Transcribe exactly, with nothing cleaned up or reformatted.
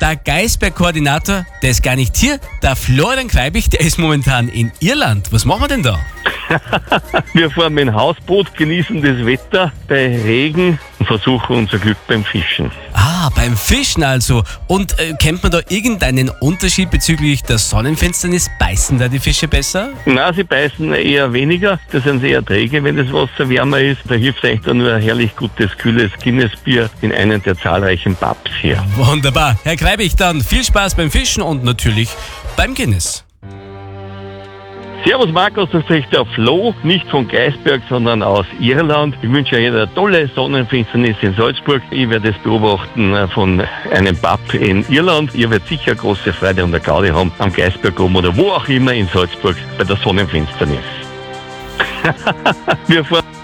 der Geisberg-Koordinator, der ist gar nicht hier. Der Florian Kreibich, der ist momentan in Irland. Was machen wir denn da? Wir fahren mit dem Hausboot, genießen das Wetter bei Regen und versuchen unser Glück beim Fischen. Ah, beim Fischen also. Und äh, kennt man da irgendeinen Unterschied bezüglich der Sonnenfinsternis? Beißen da die Fische besser? Na, sie beißen eher weniger, da sind sie eher träge, wenn das Wasser wärmer ist. Da hilft eigentlich dann nur ein herrlich gutes, kühles Guinness-Bier in einen der zahlreichen Pubs hier. Wunderbar. Herr Kreibich, dann viel Spaß beim Fischen und natürlich beim Guinness. Servus Markus, das spricht der Flo, nicht von Geisberg, sondern aus Irland. Ich wünsche euch eine tolle Sonnenfinsternis in Salzburg. Ich werde es beobachten von einem Pub in Irland. Ihr werdet sicher große Freude und eine Gaudi haben am Geisberg oben oder wo auch immer in Salzburg bei der Sonnenfinsternis. Wir fahren